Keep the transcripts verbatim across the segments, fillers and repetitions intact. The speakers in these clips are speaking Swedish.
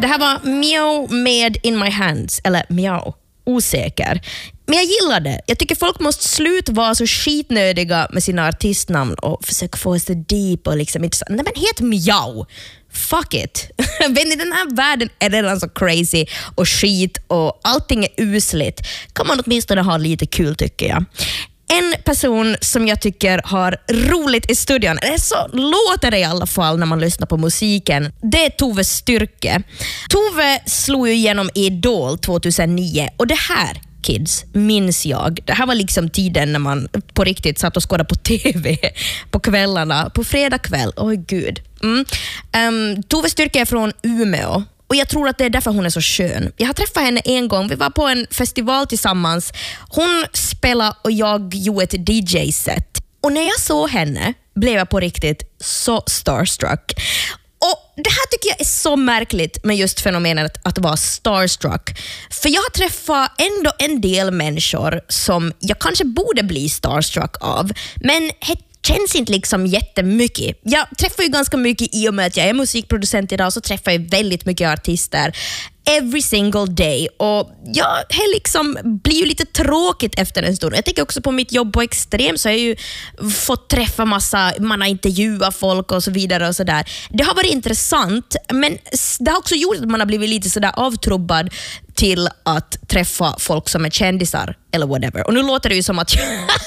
Det här var Meow med In My Hands, eller Meow, osäker. Men jag gillar det. Jag tycker folk måste sluta vara så skitnödiga med sina artistnamn och försöka få så deep och liksom inte så. Nej, men het Meow. Fuck it. Men i den här världen är det redan så crazy och skit och allting är usligt. Kan man åtminstone ha lite kul, tycker jag. En person som jag tycker har roligt i studion, det så låter det i alla fall när man lyssnar på musiken, det är Tove Styrke. Tove slog ju igenom Idol tjugohundranio och det här, kids, minns jag. Det här var liksom tiden när man på riktigt satt och skådade på tv på kvällarna, på fredag kväll. Oj gud. Mm. Um, Tove Styrke är från Umeå. Och jag tror att det är därför hon är så skön. Jag har träffat henne en gång. Vi var på en festival tillsammans. Hon spelade och jag gjorde ett D J-set. Och när jag såg henne blev jag på riktigt så starstruck. Och det här tycker jag är så märkligt med just fenomenet att vara starstruck. För jag har träffat ändå en del människor som jag kanske borde bli starstruck av. Men känns inte liksom jättemycket. Jag träffar ju ganska mycket i och med att jag är musikproducent idag, så träffar jag väldigt mycket artister every single day och jag är liksom, blir ju lite tråkigt efter en stund. Jag tänker också på mitt jobb på Extrem, så har jag ju fått träffa massa, man har intervjuat folk och så vidare och sådär. Det har varit intressant, men det har också gjort att man har blivit lite sådär avtrubbad till att träffa folk som är kändisar eller whatever. Och nu låter det ju som att jag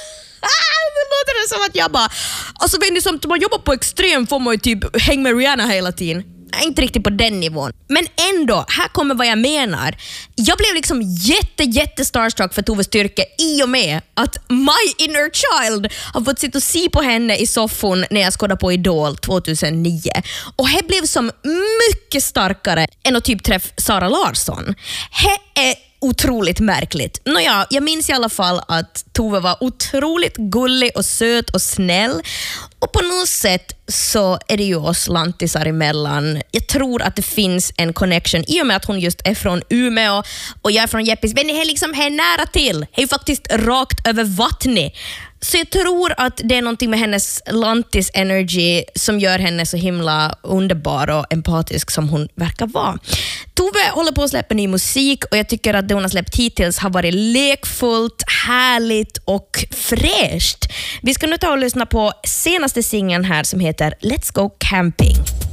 det låter det som att jag bara, alltså vet ni, som man jobbar på Extrem får man ju typ häng med Rihanna hela tiden. Jag är inte riktigt på den nivån. Men ändå, här kommer vad jag menar. Jag blev liksom jätte, jätte starstruck för Tove Styrke i och med att my inner child har fått sitta och se på henne i soffan när jag skådade på Idol tjugohundranio. Och det blev som mycket starkare än att typ träffa Sara Larsson. Det är otroligt märkligt. Nåja, jag minns i alla fall att Tove var otroligt gullig och söt och snäll. Och på något sätt så är det ju oss lantisar emellan. Jag tror att det finns en connection i och med att hon just är från Umeå och jag är från Jeppis. Men det är liksom här nära till. Det är ju faktiskt rakt över vattnet. Så jag tror att det är någonting med hennes lantis energy som gör henne så himla underbar och empatisk som hon verkar vara. Tove håller på att släppa ny musik och jag tycker att det hon har släppt hittills har varit lekfullt, härligt och fräscht. Vi ska nu ta och lyssna på senaste singeln här som heter Let's Go Camping.